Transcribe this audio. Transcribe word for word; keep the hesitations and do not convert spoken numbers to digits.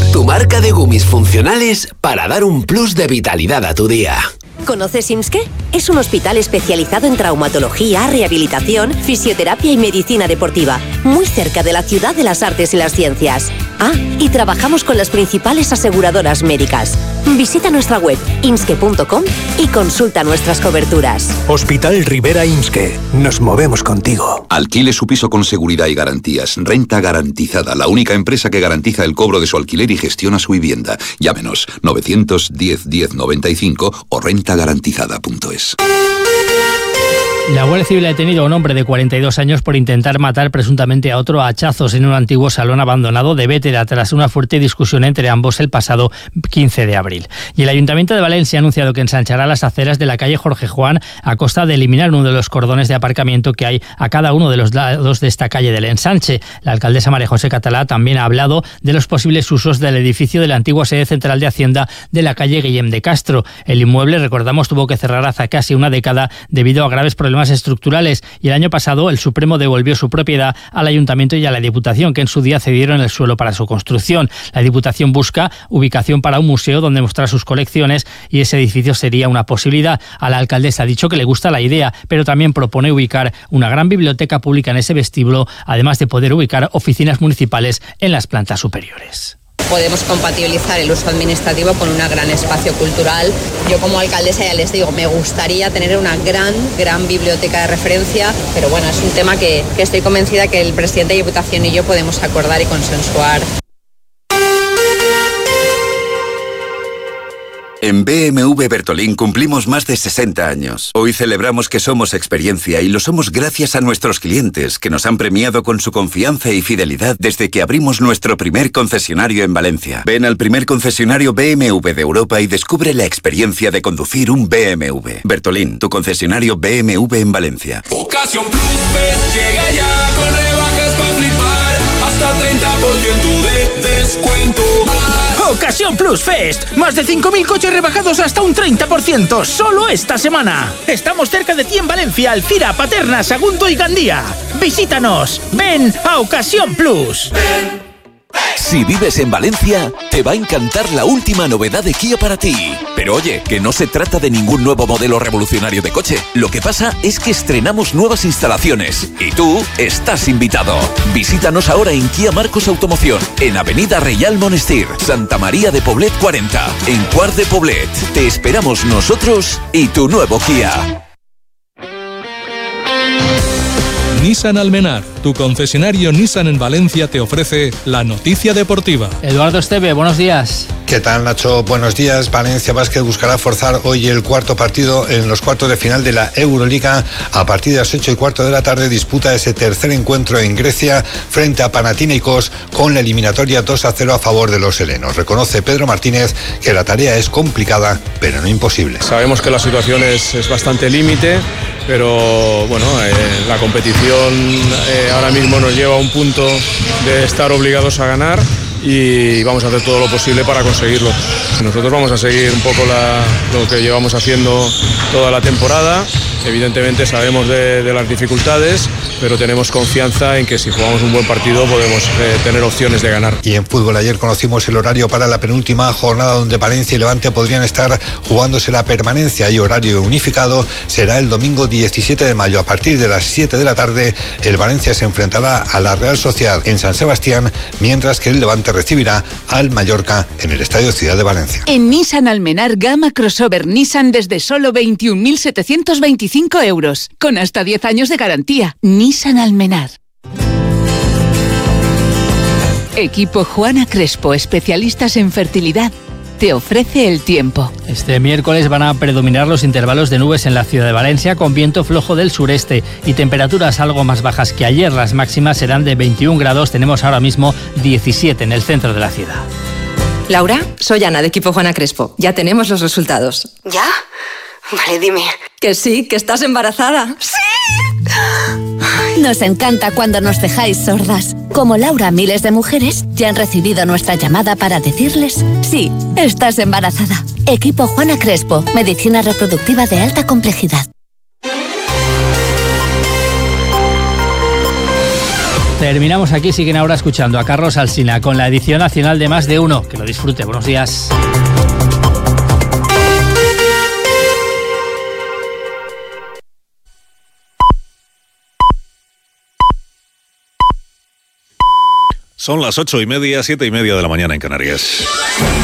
tu marca de gumis funcionales para dar un plus de vitalidad a tu día. ¿Conoces IMSSKE? Es un hospital especializado en traumatología, rehabilitación, fisioterapia y medicina deportiva, muy cerca de la ciudad de las artes y las ciencias. Ah, y trabajamos con las principales aseguradoras médicas. Visita nuestra web imske punto com y consulta nuestras coberturas. Hospital Rivera IMSSKE. Nos movemos contigo. Alquile su piso con seguridad y garantías. Renta Garantizada, la única empresa que garantiza el cobro de su alquiler y gestiona su vivienda. Llámenos novecientos diez diez noventa y cinco o renta garantizada punto es. La Guardia Civil ha detenido a un hombre de cuarenta y dos años por intentar matar presuntamente a otro a hachazos en un antiguo salón abandonado de Bétera tras una fuerte discusión entre ambos el pasado quince de abril. Y el Ayuntamiento de Valencia ha anunciado que ensanchará las aceras de la calle Jorge Juan a costa de eliminar uno de los cordones de aparcamiento que hay a cada uno de los lados de esta calle del ensanche. La alcaldesa María José Catalá también ha hablado de los posibles usos del edificio de la antigua sede central de Hacienda de la calle Guillem de Castro. El inmueble, recordamos, tuvo que cerrar hace casi una década debido a graves problemas estructurales, y el año pasado el Supremo devolvió su propiedad al Ayuntamiento y a la Diputación, que en su día cedieron el suelo para su construcción. La Diputación busca ubicación para un museo donde mostrar sus colecciones y ese edificio sería una posibilidad. A la alcaldesa ha dicho que le gusta la idea, pero también propone ubicar una gran biblioteca pública en ese vestíbulo, además de poder ubicar oficinas municipales en las plantas superiores. Podemos compatibilizar el uso administrativo con un gran espacio cultural. Yo como alcaldesa ya les digo, me gustaría tener una gran, gran biblioteca de referencia, pero bueno, es un tema que, que estoy convencida que el presidente de Diputación y yo podemos acordar y consensuar. En B M W Bertolín cumplimos más de sesenta años. Hoy celebramos que somos experiencia y lo somos gracias a nuestros clientes, que nos han premiado con su confianza y fidelidad desde que abrimos nuestro primer concesionario en Valencia. Ven al primer concesionario B M W de Europa y descubre la experiencia de conducir un B M W. Bertolín, tu concesionario B M W en Valencia. Ocasión Plus Fest llega ya con rebajas para flipar, hasta treinta por ciento de descuento. Ocasión Plus Fest. Más de cinco mil coches rebajados hasta un treinta por ciento. Solo esta semana. Estamos cerca de ti en Valencia, Alcira, Paterna, Sagunto y Gandía. Visítanos. Ven a Ocasión Plus. Ven. Si vives en Valencia, te va a encantar la última novedad de Kia para ti. Pero oye, que no se trata de ningún nuevo modelo revolucionario de coche. Lo que pasa es que estrenamos nuevas instalaciones y tú estás invitado. Visítanos ahora en Kia Marcos Automoción, en Avenida Reial Monestir, Santa María de Poblet cuarenta, en Quart de Poblet. Te esperamos nosotros y tu nuevo Kia. Nissan Almenar, tu concesionario Nissan en Valencia, te ofrece la noticia deportiva. Eduardo Esteve, buenos días. ¿Qué tal, Nacho? Buenos días. Valencia Basket buscará forzar hoy el cuarto partido en los cuartos de final de la Euroliga. A partir de las ocho y cuarto de la tarde disputa ese tercer encuentro en Grecia frente a Panathinaikos con la eliminatoria dos a cero a favor de los helenos. Reconoce Pedro Martínez que la tarea es complicada, pero no imposible. Sabemos que la situación es, es bastante límite, pero bueno, eh, la competición eh, ahora mismo nos lleva a un punto de estar obligados a ganar y vamos a hacer todo lo posible para conseguirlo. Nosotros vamos a seguir un poco la, lo que llevamos haciendo toda la temporada. Evidentemente sabemos de, de las dificultades, pero tenemos confianza en que si jugamos un buen partido podemos eh, tener opciones de ganar. Y en fútbol ayer conocimos el horario para la penúltima jornada donde Valencia y Levante podrían estar jugándose la permanencia, y horario unificado será el domingo diecisiete de mayo. A partir de las siete de la tarde el Valencia se enfrentará a la Real Sociedad en San Sebastián, mientras que el Levante recibirá al Mallorca en el Estadio Ciudad de Valencia. En Nissan Almenar, gama crossover Nissan desde solo veintiún mil setecientos veinticinco euros, con hasta diez años de garantía. Nissan Almenar. Equipo Juana Crespo, especialistas en fertilidad, te ofrece el tiempo. Este miércoles van a predominar los intervalos de nubes en la ciudad de Valencia, con viento flojo del sureste y temperaturas algo más bajas que ayer. Las máximas serán de veintiún grados, tenemos ahora mismo diecisiete en el centro de la ciudad. Laura, soy Ana de Equipo Juana Crespo. Ya tenemos los resultados. ¿Ya? Vale, dime. Que sí, que estás embarazada. ¡Sí! Nos encanta cuando nos dejáis sordas. Como Laura, miles de mujeres ya han recibido nuestra llamada para decirles: sí, estás embarazada. Equipo Juana Crespo, medicina reproductiva de alta complejidad. Terminamos aquí, siguen ahora escuchando a Carlos Alsina con la edición nacional de Más de Uno. Que lo disfrute, buenos días. Son las ocho y media, siete y media de la mañana en Canarias.